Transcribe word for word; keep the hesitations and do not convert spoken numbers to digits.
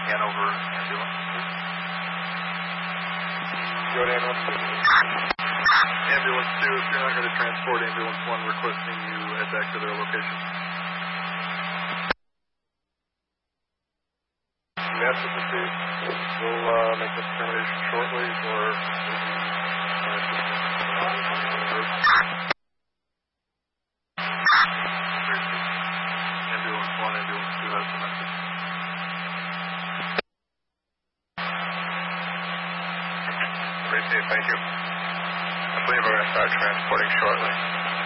Hanover ambulance, please. Go to ambulance two. Ambulance two, if you're not going to transport ambulance one, requesting you head back to their location. Yes, this is Steve. We'll uh, make this determination shortly, or Ambulance one, ambulance two has the message. Great, thank you. I believe we're going to start transporting shortly.